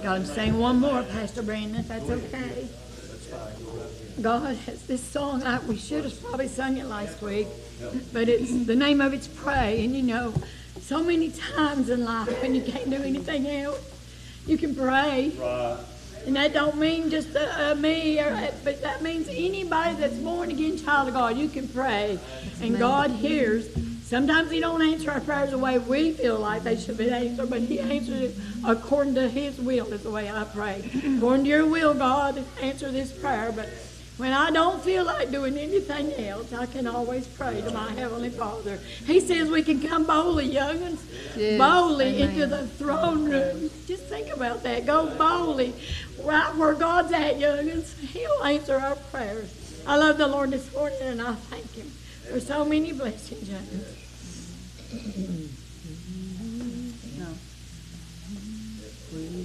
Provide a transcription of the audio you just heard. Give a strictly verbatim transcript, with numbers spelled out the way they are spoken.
Got to sing one more, Pastor Brandon, if that's okay. God has this song. I, we should have probably sung it last week, but it's the name of it's Pray. And you know, so many times in life when you can't do anything else, you can pray. Right. And that don't mean just uh, uh, me, or, but that means anybody that's born again child of God. You can pray, and God hears. Sometimes He don't answer our prayers the way we feel like they should be answered, but He answers it according to His will. Is the way I pray. According to Your will, God, answer this prayer. But when I don't feel like doing anything else, I can always pray to my Heavenly Father. He says we can come boldly, young'uns, yes, boldly amen. into the throne room. Just think about that. Go boldly right where God's at, young'uns. He'll answer our prayers. I love the Lord this morning, and I thank Him for so many blessings, young'uns. No. We